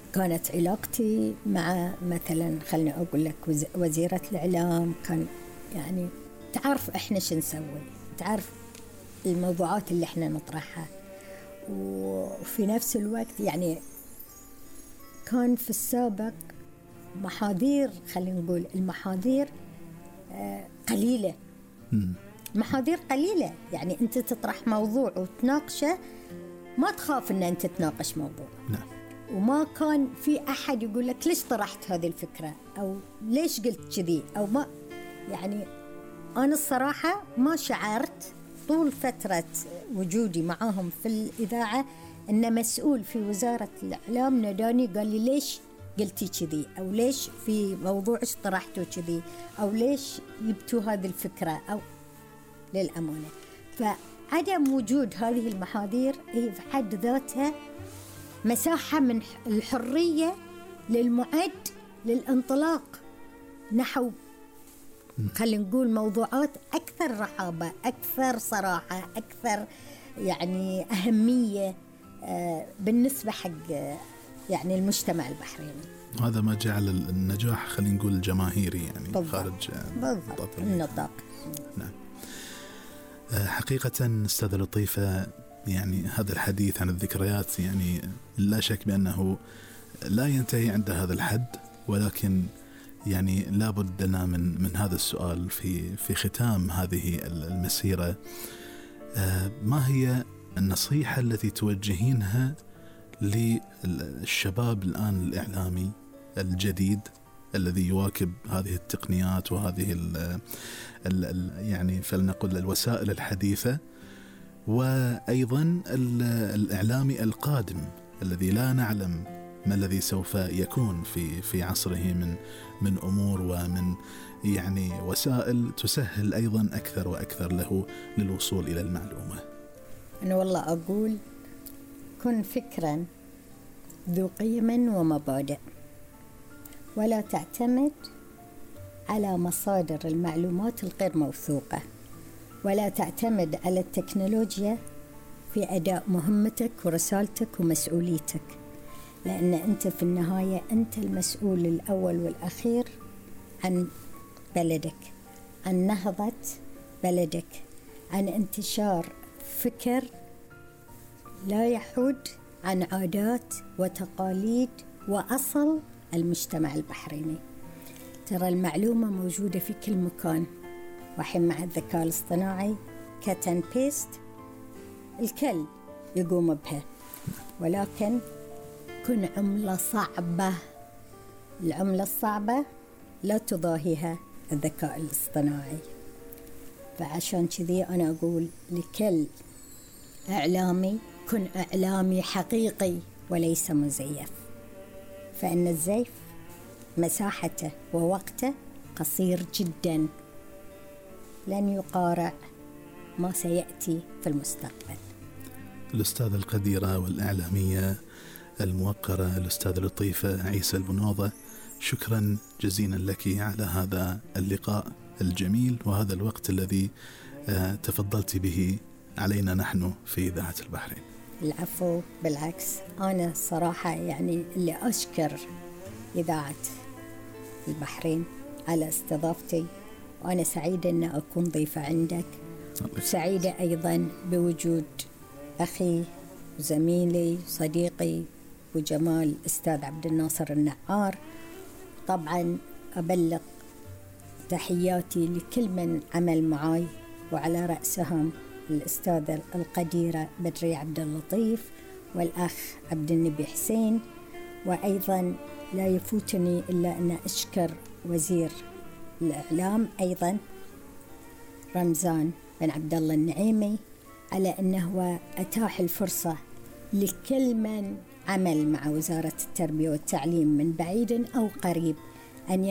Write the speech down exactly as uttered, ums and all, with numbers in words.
كانت علاقتي مع مثلا خلني أقول لك وزيرة الإعلام، كان يعني تعرف إحنا شو نسوي، تعرف الموضوعات اللي إحنا نطرحها، وفي نفس الوقت يعني كان في السابق محاضير، خلينا نقول المحاضير قليلة، محاضير قليلة، يعني أنت تطرح موضوع وتناقشه ما تخاف أن أنت تناقش موضوع. نعم. وما كان في أحد يقول لك ليش طرحت هذه الفكرة أو ليش قلت كذي أو ما، يعني أنا الصراحة ما شعرت طول فترة وجودي معاهم في الإذاعة أن مسؤول في وزارة الإعلام ناداني قال لي ليش قلتي كذي أو ليش في موضوع طرحتوا كذي أو ليش جبتوا هذه الفكرة أو للأمانة. فعدم وجود هذه المحاضير هي في حد ذاتها مساحة من الحرية للمعد للانطلاق نحو خلينا نقول موضوعات أكثر رحابة، أكثر صراحة، أكثر يعني أهمية بالنسبة حق يعني المجتمع البحريني. هذا ما جعل النجاح خلينا نقول الجماهيري يعني بالضبط. خارج بالضبط النطاق. نعم. حقيقة أستاذة لطيفة، يعني هذا الحديث عن الذكريات يعني لا شك بأنه لا ينتهي عند هذا الحد، ولكن يعني لا بد لنا من من هذا السؤال في في ختام هذه المسيرة. ما هي النصيحة التي توجهينها للشباب الآن الإعلامي الجديد الذي يواكب هذه التقنيات وهذه ال ال يعني فلنقل الوسائل الحديثة، وأيضا الإعلامي القادم الذي لا نعلم ما الذي سوف يكون في في عصره من من أمور ومن يعني وسائل تسهل أيضا أكثر وأكثر له للوصول إلى المعلومة؟ أنا والله أقول كن فكرا ذو قيم ومبادئ، ولا تعتمد على مصادر المعلومات الغير موثوقة، ولا تعتمد على التكنولوجيا في أداء مهمتك ورسالتك ومسؤوليتك، لأن أنت في النهاية أنت المسؤول الأول والأخير عن بلدك، عن نهضة بلدك، عن انتشار فكر لا يحد عن عادات وتقاليد وأصل المجتمع البحريني. ترى المعلومة موجودة في كل مكان، وحين مع الذكاء الاصطناعي كاتن بيست الكل يقوم بها، ولكن كن عملة صعبة، العملة الصعبة لا تضاهيها الذكاء الاصطناعي. فعشان كذي أنا أقول لكل إعلامي كن إعلامي حقيقي وليس مزيف، فإن الزيف مساحته ووقته قصير جدا، لن يقارع ما سيأتي في المستقبل. الأستاذة القديرة والإعلامية الموقرة الأستاذة لطيفة عيسى البنوضة، شكرا جزيلا لك على هذا اللقاء الجميل وهذا الوقت الذي تفضلت به علينا نحن في إذاعة البحرين. العفو، بالعكس، أنا صراحة يعني اللي أشكر إذاعة البحرين على استضافتي، وأنا سعيدة أن أكون ضيفة عندك، وسعيدة أيضا بوجود أخي وزميلي صديقي وجمال أستاذ عبد الناصر النعار. طبعا أبلغ تحياتي لكل من عمل معي، وعلى رأسهم الأستاذة القديرة بدرية عبد اللطيف والأخ عبد النبي حسين. وأيضا لا يفوتني إلا أن أشكر وزير الإعلام أيضا رمزان بن عبد الله النعيمي على أنه أتاح الفرصة لكل من عمل مع وزارة التربية والتعليم من بعيد أو قريب